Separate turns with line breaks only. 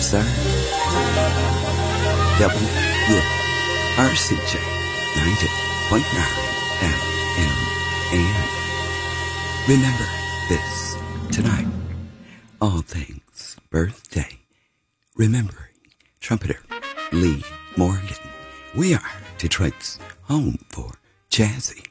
sir. WRCJ 90.9 FM. And remember this tonight. All things birthday. Remembering trumpeter Lee Morgan. We are Detroit's home for jazzy